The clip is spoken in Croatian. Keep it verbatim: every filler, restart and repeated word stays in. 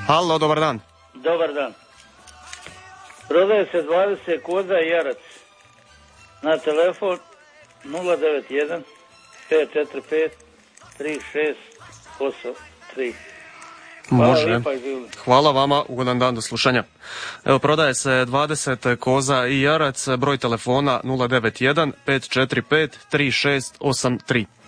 Halo, dobar dan. Dobar dan. Prodaje se dvadeset koza i jarac. Na telefon nula devet jedan pet četiri pet tri šest osam tri. Može. Hvala vama, ugodan dan, do slušanja. Evo, prodaje se dvadeset koza i jarac, broj telefona nula devet jedan pet četiri pet tri šest osam tri.